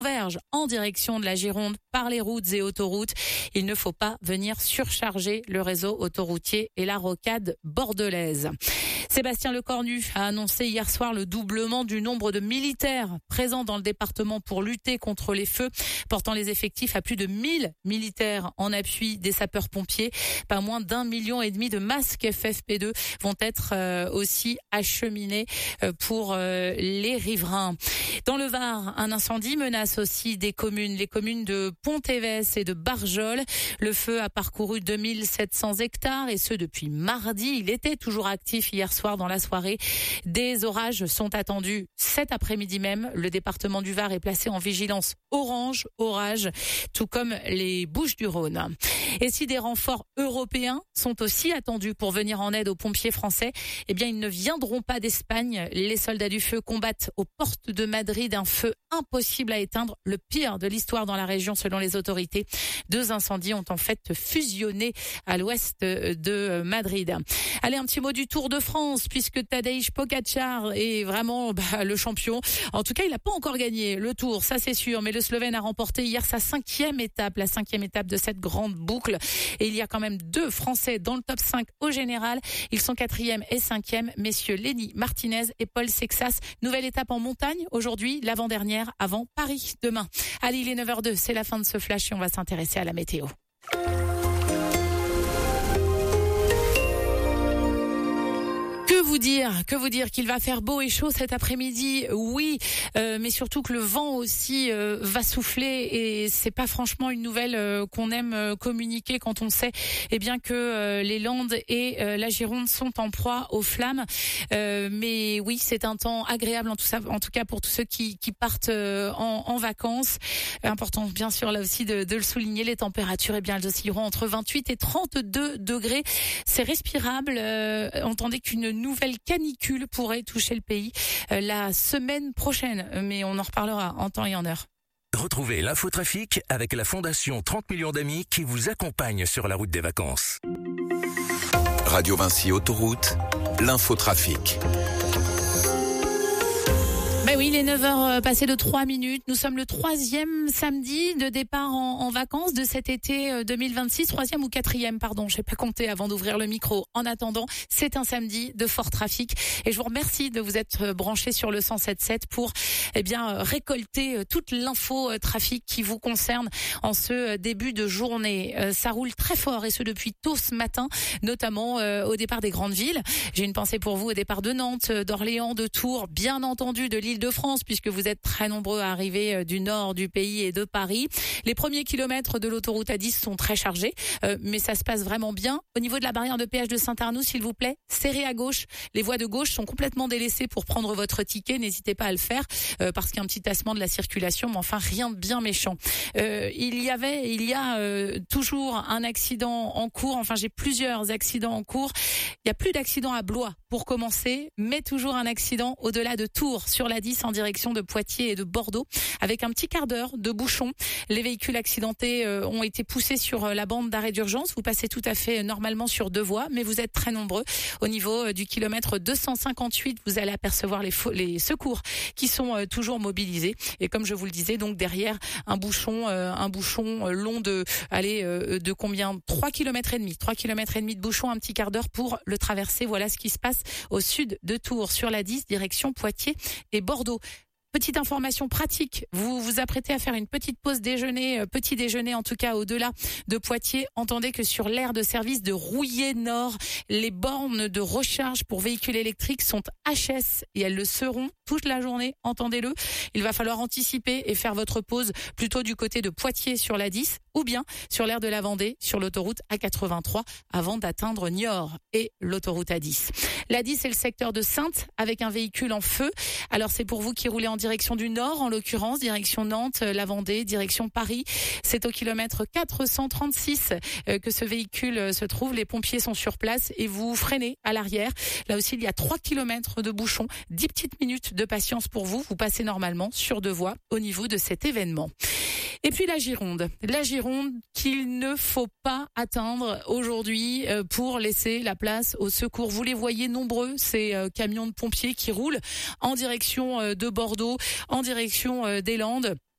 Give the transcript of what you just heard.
Verge en direction de la Gironde par les routes et autoroutes. Il ne faut pas venir surcharger le réseau autoroutier et la rocade bordelaise. Sébastien Lecornu a annoncé hier soir le doublement du nombre de militaires présents dans le département pour lutter contre les feux, portant les effectifs à plus de 1000 militaires en appui des sapeurs-pompiers. Pas moins d'1,5 million de masques FFP2 vont être aussi acheminés pour les riverains. Dans le Var, un incendie menace aussi des communes, les communes de Pont-Évès et de Barjol. Le feu a parcouru 2700 hectares et ce depuis mardi. Il était toujours actif hier soir dans la soirée. Des orages sont attendus cet après-midi même. Le département du Var est placé en vigilance orange, orage, tout comme les Bouches-du-Rhône. Et si des renforts européens sont aussi attendus pour venir en aide aux pompiers français, eh bien, ils ne viendront pas d'Espagne. Les soldats du feu combattent aux portes de Madrid un feu impossible à éteindre, le pire de l'histoire dans la région selon les autorités. 2 incendies ont en fait fusionné à l'ouest de Madrid. Allez, un petit mot du Tour de France, puisque Tadej Pogačar est vraiment le champion. En tout cas, il n'a pas encore gagné le Tour, ça c'est sûr, mais le Slovène a remporté hier sa 5e étape, la 5e étape de cette grande boucle. Et il y a quand même 2 Français dans le top 5 au général. Ils sont 4e et 5e, messieurs Lenny Martinez et Paul Sexas. Nouvelle étape en montagne aujourd'hui, l'avant-dernière avant Paris demain. Allez, il est 9h02, c'est la fin de ce flash et on va s'intéresser à la météo. Que vous dire qu'il va faire beau et chaud cet après-midi, oui, mais surtout que le vent aussi va souffler et c'est pas franchement une nouvelle qu'on aime communiquer quand on sait bien que les Landes et la Gironde sont en proie aux flammes. Mais oui, c'est un temps agréable en tout cas pour tous ceux qui partent en vacances. Important bien sûr là aussi de le souligner, les températures elles oscilleront entre 28 et 32 degrés. C'est respirable. Entendez qu'une nouvelle canicule pourrait toucher le pays la semaine prochaine, mais on en reparlera en temps et en heure. Retrouvez l'infotrafic avec la Fondation 30 millions d'amis qui vous accompagne sur la route des vacances. Radio Vinci Autoroute, l'infotrafic. Ben oui, les 9h passées de 3 minutes. Nous sommes le 3e samedi de départ en vacances de cet été 2026. 3e ou 4e, pardon. Je n'ai pas compté avant d'ouvrir le micro. En attendant, c'est un samedi de fort trafic. Et je vous remercie de vous être branchés sur le 107.7 pour, récolter toute l'info trafic qui vous concerne en ce début de journée. Ça roule très fort et ce depuis tôt ce matin, notamment au départ des grandes villes. J'ai une pensée pour vous au départ de Nantes, d'Orléans, de Tours, bien entendu de l'Île-de-France, puisque vous êtes très nombreux à arriver du nord du pays et de Paris. Les premiers kilomètres de l'autoroute A10 sont très chargés, mais ça se passe vraiment bien. Au niveau de la barrière de péage de Saint-Arnoux, s'il vous plaît, serrez à gauche. Les voies de gauche sont complètement délaissées pour prendre votre ticket. N'hésitez pas à le faire, parce qu'il y a un petit tassement de la circulation, mais enfin rien de bien méchant. Il y a toujours un accident en cours. Enfin, j'ai plusieurs accidents en cours. Il n'y a plus d'accident à Blois pour commencer, mais toujours un accident au-delà de Tours sur la 10 en direction de Poitiers et de Bordeaux, avec un petit quart d'heure de bouchon. Les véhicules accidentés ont été poussés sur la bande d'arrêt d'urgence. Vous passez tout à fait normalement sur 2 voies, mais vous êtes très nombreux. Au niveau du kilomètre 258, vous allez apercevoir les secours qui sont toujours mobilisés. Et comme je vous le disais, donc derrière un bouchon long de combien 3 km et demi. 3 km et demi de bouchon, un petit quart d'heure pour le traverser. Voilà ce qui se passe au sud de Tours sur la 10 direction Poitiers et Bordeaux. Petite information pratique, vous vous apprêtez à faire une petite pause déjeuner, petit déjeuner en tout cas au-delà de Poitiers. Entendez que sur l'aire de service de Rouillé Nord, les bornes de recharge pour véhicules électriques sont HS et elles le seront toute la journée, entendez-le. Il va falloir anticiper et faire votre pause plutôt du côté de Poitiers sur la 10 ou bien sur l'aire de la Vendée sur l'autoroute A83 avant d'atteindre Niort et l'autoroute A10. La 10 c'est le secteur de Saintes avec un véhicule en feu. Alors c'est pour vous qui roulez en direction du nord, en l'occurrence, direction Nantes, la Vendée, direction Paris. C'est au kilomètre 436 que ce véhicule se trouve. Les pompiers sont sur place et vous freinez à l'arrière. Là aussi, il y a 3 kilomètres de bouchon. 10 petites minutes de patience pour vous. Vous passez normalement sur 2 voies au niveau de cet événement. Et puis la Gironde qu'il ne faut pas atteindre aujourd'hui pour laisser la place au secours. Vous les voyez nombreux, ces camions de pompiers qui roulent en direction de Bordeaux, en direction des Landes.